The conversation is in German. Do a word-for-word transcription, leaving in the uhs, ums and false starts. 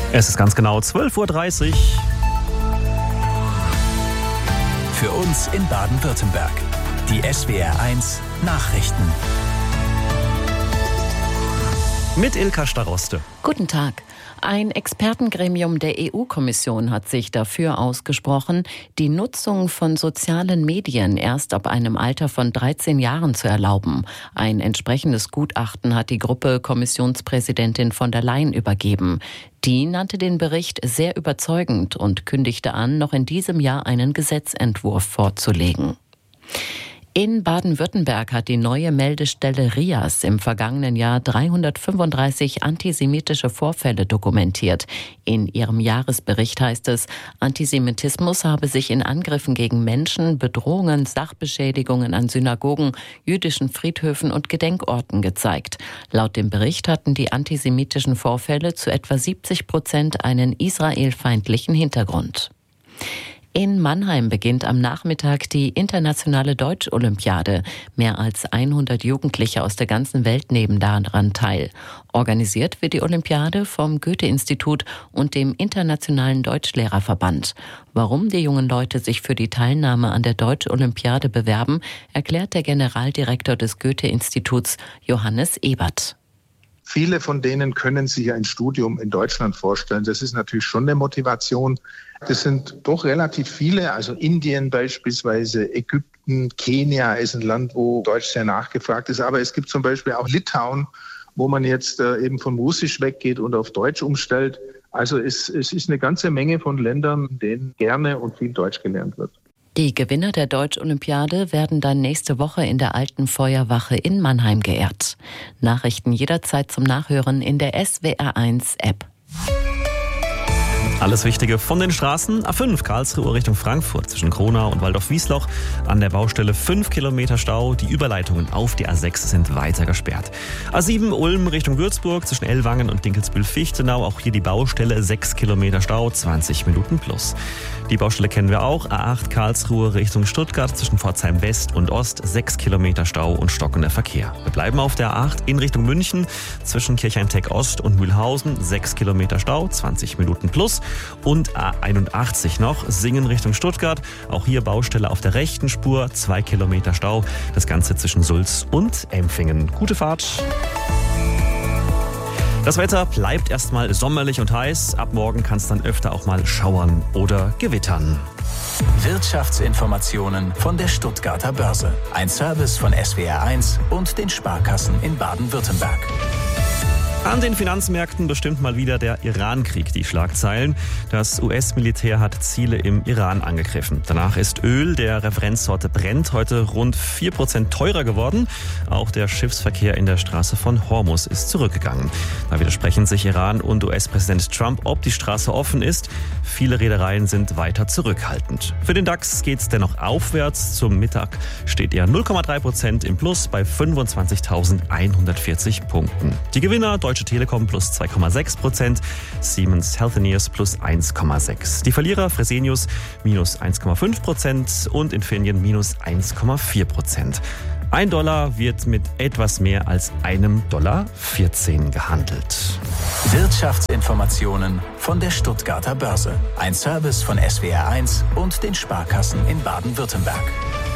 Es ist ganz genau zwölf Uhr dreißig. Für uns in Baden-Württemberg. Die S W R eins Nachrichten. Mit Ilka Staroste. Guten Tag. Ein Expertengremium der E U-Kommission hat sich dafür ausgesprochen, die Nutzung von sozialen Medien erst ab einem Alter von dreizehn Jahren zu erlauben. Ein entsprechendes Gutachten hat die Gruppe Kommissionspräsidentin von der Leyen übergeben. Die nannte den Bericht sehr überzeugend und kündigte an, noch in diesem Jahr einen Gesetzentwurf vorzulegen. In Baden-Württemberg hat die neue Meldestelle RIAS im vergangenen Jahr dreihundertfünfunddreißig antisemitische Vorfälle dokumentiert. In ihrem Jahresbericht heißt es, Antisemitismus habe sich in Angriffen gegen Menschen, Bedrohungen, Sachbeschädigungen an Synagogen, jüdischen Friedhöfen und Gedenkorten gezeigt. Laut dem Bericht hatten die antisemitischen Vorfälle zu etwa siebzig Prozent einen israelfeindlichen Hintergrund. In Mannheim beginnt am Nachmittag die internationale Deutsch-Olympiade. Mehr als hundert Jugendliche aus der ganzen Welt nehmen daran teil. Organisiert wird die Olympiade vom Goethe-Institut und dem Internationalen Deutschlehrerverband. Warum die jungen Leute sich für die Teilnahme an der Deutsch-Olympiade bewerben, erklärt der Generaldirektor des Goethe-Instituts Johannes Ebert. Viele von denen können sich ein Studium in Deutschland vorstellen. Das ist natürlich schon eine Motivation. Das sind doch relativ viele, also Indien beispielsweise, Ägypten, Kenia ist ein Land, wo Deutsch sehr nachgefragt ist. Aber es gibt zum Beispiel auch Litauen, wo man jetzt äh, eben von Russisch weggeht und auf Deutsch umstellt. Also es, es ist eine ganze Menge von Ländern, in denen gerne und viel Deutsch gelernt wird. Die Gewinner der Deutsch-Olympiade werden dann nächste Woche in der Alten Feuerwache in Mannheim geehrt. Nachrichten jederzeit zum Nachhören in der S W R eins App. Alles Wichtige von den Straßen. A fünf Karlsruhe Richtung Frankfurt zwischen Kronau und Waldorf-Wiesloch. An der Baustelle fünf Kilometer Stau. Die Überleitungen auf die A sechs sind weiter gesperrt. A sieben Ulm Richtung Würzburg zwischen Ellwangen und Dinkelsbühl-Fichtenau. Auch hier die Baustelle sechs Kilometer Stau, zwanzig Minuten plus. Die Baustelle kennen wir auch. A acht Karlsruhe Richtung Stuttgart zwischen Pforzheim West und Ost. sechs Kilometer Stau und stockender Verkehr. Wir bleiben auf der A acht in Richtung München zwischen Kirchheim-Tech Ost und Mühlhausen. sechs Kilometer Stau, zwanzig Minuten plus. Und A einundachtzig noch, Singen Richtung Stuttgart. Auch hier Baustelle auf der rechten Spur, zwei Kilometer Stau. Das Ganze zwischen Sulz und Empfingen. Gute Fahrt. Das Wetter bleibt erstmal sommerlich und heiß. Ab morgen kann es dann öfter auch mal schauern oder gewittern. Wirtschaftsinformationen von der Stuttgarter Börse. Ein Service von S W R eins und den Sparkassen in Baden-Württemberg. An den Finanzmärkten bestimmt mal wieder der Iran-Krieg die Schlagzeilen. Das U S-Militär hat Ziele im Iran angegriffen. Danach ist Öl der Referenzsorte Brent heute rund vier Prozent teurer geworden. Auch der Schiffsverkehr in der Straße von Hormuz ist zurückgegangen. Da widersprechen sich Iran und U S-Präsident Trump, ob die Straße offen ist. Viele Reedereien sind weiter zurückhaltend. Für den DAX geht es dennoch aufwärts. Zum Mittag steht er null Komma drei Prozent im Plus bei fünfundzwanzigtausendeinhundertvierzig Punkten. Die Gewinner Deutsche Telekom plus zwei Komma sechs Prozent, Siemens Healthineers plus eins Komma sechs. Die Verlierer Fresenius minus eins Komma fünf Prozent und Infineon minus eins Komma vier Prozent. Ein Dollar wird mit etwas mehr als einem Dollar vierzehn gehandelt. Wirtschaftsinformationen von der Stuttgarter Börse. Ein Service von S W R eins und den Sparkassen in Baden-Württemberg.